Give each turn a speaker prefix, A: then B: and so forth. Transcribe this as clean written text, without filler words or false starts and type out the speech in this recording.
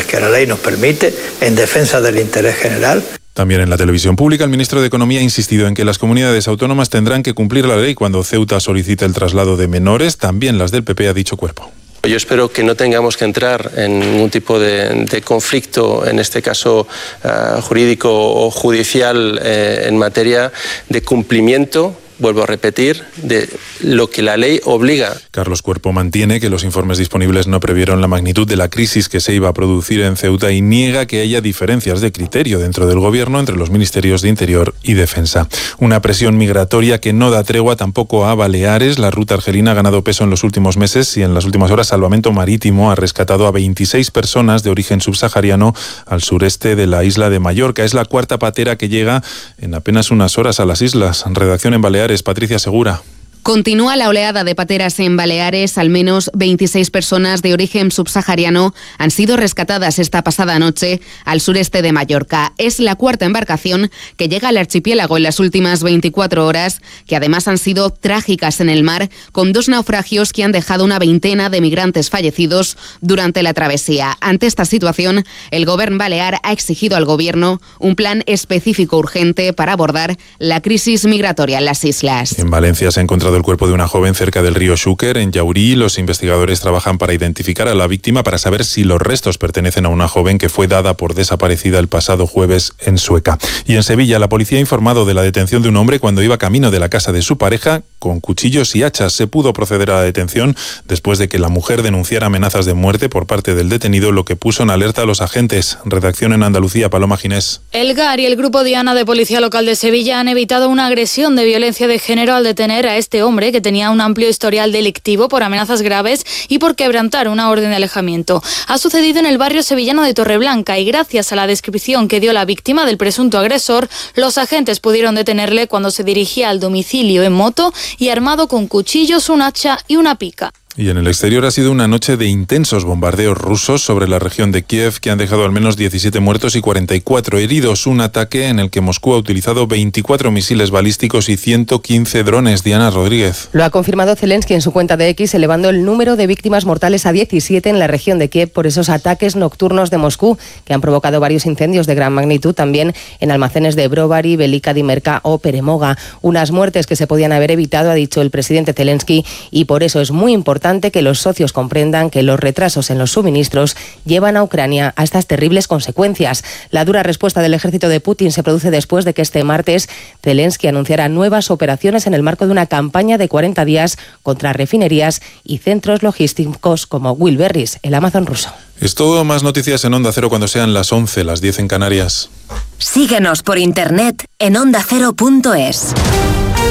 A: que la ley nos permite, en defensa del interés general.
B: También en la televisión pública, el ministro de Economía ha insistido en que las comunidades autónomas tendrán que cumplir la ley cuando Ceuta solicite el traslado de menores. También las del PP, ha dicho Cuerpo.
C: Yo espero que no tengamos que entrar en ningún tipo de conflicto, en este caso jurídico o judicial, en materia de cumplimiento, vuelvo a repetir, de lo que la ley obliga.
B: Carlos Cuerpo mantiene que los informes disponibles no previeron la magnitud de la crisis que se iba a producir en Ceuta y niega que haya diferencias de criterio dentro del gobierno entre los ministerios de Interior y Defensa. Una presión migratoria que no da tregua tampoco a Baleares. La ruta argelina ha ganado peso en los últimos meses y en las últimas horas Salvamento Marítimo ha rescatado a 26 personas de origen subsahariano al sureste de la isla de Mallorca. Es la cuarta patera que llega en apenas unas horas a las islas. Redacción en Baleares, Patricia Segura.
D: Continúa la oleada de pateras en Baleares. Al menos 26 personas de origen subsahariano han sido rescatadas esta pasada noche al sureste de Mallorca. Es la cuarta embarcación que llega al archipiélago en las últimas 24 horas, que además han sido trágicas en el mar, con 2 naufragios que han dejado una veintena de migrantes fallecidos durante la travesía. Ante esta situación, el Gobierno balear ha exigido al Gobierno un plan específico urgente para abordar la crisis migratoria en las islas.
B: En Valencia se ha encontrado el cuerpo de una joven cerca del río Xúquer, en Llaurí. Los investigadores trabajan para identificar a la víctima, para saber si los restos pertenecen a una joven que fue dada por desaparecida el pasado jueves en Sueca. Y en Sevilla, la policía ha informado de la detención de un hombre cuando iba camino de la casa de su pareja con cuchillos y hachas. Se pudo proceder a la detención después de que la mujer denunciara amenazas de muerte por parte del detenido, lo que puso en alerta a los agentes. Redacción en Andalucía, Paloma Ginés.
E: El GAR y el Grupo Diana de Policía Local de Sevilla han evitado una agresión de violencia de género al detener a este hombre, que tenía un amplio historial delictivo por amenazas graves y por quebrantar una orden de alejamiento. Ha sucedido en el barrio sevillano de Torreblanca y gracias a la descripción que dio la víctima del presunto agresor, los agentes pudieron detenerle cuando se dirigía al domicilio en moto y armado con cuchillos, un hacha y una pica.
B: Y en el exterior ha sido una noche de intensos bombardeos rusos sobre la región de Kiev que han dejado al menos 17 muertos y 44 heridos. Un ataque en el que Moscú ha utilizado 24 misiles balísticos y 115 drones. Diana Rodríguez.
F: Lo ha confirmado Zelensky en su cuenta de X, elevando el número de víctimas mortales a 17 en la región de Kiev por esos ataques nocturnos de Moscú que han provocado varios incendios de gran magnitud también en almacenes de Brovary, Velika Dimerka o Peremoga. Unas muertes que se podían haber evitado, ha dicho el presidente Zelensky, y por eso es muy importante que los socios comprendan que los retrasos en los suministros llevan a Ucrania a estas terribles consecuencias. La dura respuesta del ejército de Putin se produce después de que este martes Zelensky anunciara nuevas operaciones en el marco de una campaña de 40 días contra refinerías y centros logísticos como Wilberris, el Amazon ruso.
B: Es todo. Más noticias en Onda Cero cuando sean las 11, las 10 en Canarias.
G: Síguenos por internet en ondacero.es.